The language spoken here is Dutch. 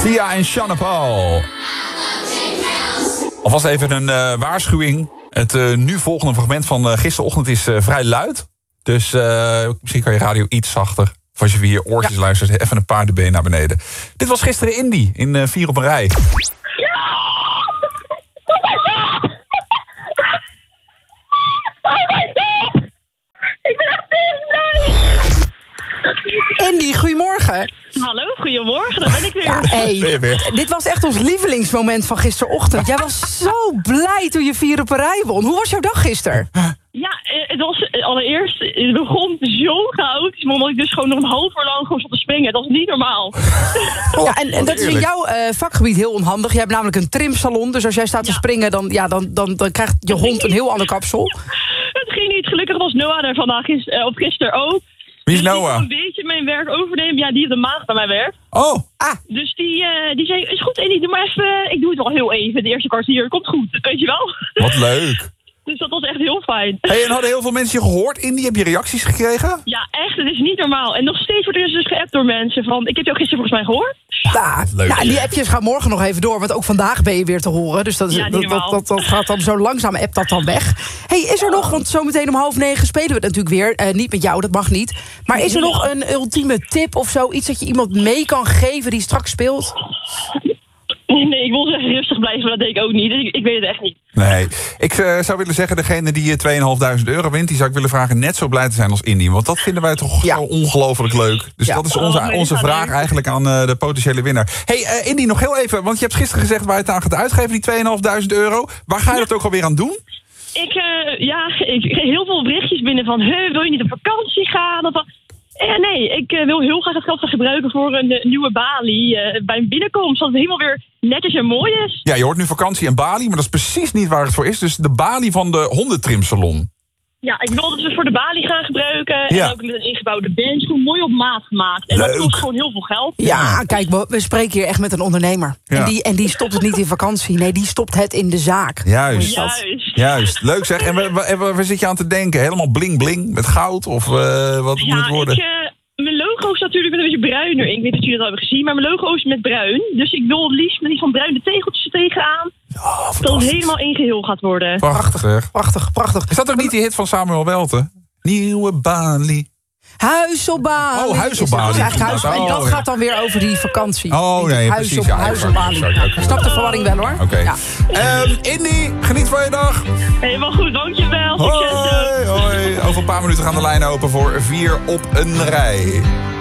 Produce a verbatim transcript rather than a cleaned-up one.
Sia en Sean Paul. Alvast even een uh, waarschuwing. Het uh, nu volgende fragment van uh, gisterochtend is uh, vrij luid. Dus uh, misschien kan je radio iets zachter. Of als je via je oortjes ja. luistert, even een paar dB naar beneden. Dit was gisteren Indie in uh, Vier op een Rij. Ik ben echt blij. Andy, goedemorgen. Hallo, goedemorgen, daar ben ik weer. Ja, hey, dit was echt ons lievelingsmoment van gisterochtend. Jij was zo blij toen je Vier op een Rij won. Hoe was jouw dag gisteren? Ja, het was allereerst, het begon zo chaotisch, omdat ik dus gewoon nog een half uur lang gewoon zat te springen. Dat was niet normaal. Ja, en, en dat is in jouw uh, vakgebied heel onhandig. Je hebt namelijk een trimsalon, dus als jij staat te ja. springen, dan, ja, dan, dan, dan krijgt je hond een heel ander kapsel. Het ging niet. Gelukkig was Noah er vandaag uh, op gisteren ook. Wie is dus Noah? Die kon een beetje mijn werk overnemen. Ja, die heeft een maand bij mij werkt. Oh. Ah. Dus die, uh, die zei, is goed Andy, doe maar even. Ik doe het wel heel even, de eerste kwartier. Komt goed, weet je wel. Wat leuk. Dus dat was echt heel fijn. Hey, en hadden heel veel mensen je gehoord, Indy? Heb je reacties gekregen? Ja, echt. Het is niet normaal. En nog steeds wordt er dus geappt door mensen van... Ik heb jou gisteren volgens mij gehoord. Ja, leuk. Ja, die appjes gaan morgen nog even door. Want ook vandaag ben je weer te horen. Dus dat, is, ja, dat, dat, dat, dat gaat dan zo langzaam, appt dat dan weg. Hey, is er nog, want zometeen om half negen spelen we het natuurlijk weer. Uh, niet met jou, dat mag niet. Maar is er ja. nog een ultieme tip of zo? Iets dat je iemand mee kan geven die straks speelt? Nee, ik wil zeggen rustig blijven, maar dat deed ik ook niet. Ik, ik weet het echt niet. Nee, ik uh, zou willen zeggen, degene die tweeënhalfduizend euro wint... die zou ik willen vragen net zo blij te zijn als Indy. Want dat vinden wij toch ja. zo ongelooflijk leuk. Dus ja. dat is onze, oh, onze vraag leuk. eigenlijk aan uh, de potentiële winnaar. Hey, uh, Indy, nog heel even, want je hebt gisteren gezegd... waar je het aan gaat uitgeven, die tweeënhalfduizend euro. Waar ga je ja. dat ook alweer aan doen? Ik, uh, ja, ik kreeg heel veel berichtjes binnen van... Huh, wil je niet op vakantie gaan? Of, Ja, nee, ik uh, wil heel graag het geld gaan gebruiken voor een uh, nieuwe Bali uh, bij een binnenkomst. Zodat het helemaal weer netjes en mooi is. Ja, je hoort nu vakantie en Bali, maar dat is precies niet waar het voor is. Dus de Bali van de hondentrimsalon. Ja, ik wil dat we voor de Bali gaan gebruiken. Ja. En ook met een ingebouwde bench. Gewoon mooi op maat gemaakt. En Leuk. dat kost gewoon heel veel geld. Ja, kijk, we, we spreken hier echt met een ondernemer. Ja. En, die, en die stopt het niet in vakantie. Nee, die stopt het in de zaak. Juist. Juist. Juist. Leuk zeg. En waar, waar, waar zit je aan te denken? Helemaal bling bling met goud? Of uh, wat ja, moet het worden? Ik, uh, mijn logo is natuurlijk met een beetje bruiner. Ik weet niet of jullie dat hebben gezien. Maar mijn logo is met bruin. Dus ik wil het liefst met die van bruine tegeltjes er tegenaan. Oh, dat het helemaal één geheel gaat worden. Prachtig, prachtig, prachtig, prachtig. Is dat ook niet die hit van Samuel Welten? Nieuwe Bali. Huis op Bali. Oh, Huis op Bali. Huis, en dat oh, gaat dan weer over die vakantie. Oh nee, huis precies. Op, ja, huis op Bali. Ik snap de verwarring wel hoor. Oké. Okay. Ja. Um, Indy, geniet van je dag. Helemaal goed, dankjewel. Hoi, hoi. Over een paar minuten gaan de lijnen open voor Vier op een Rij.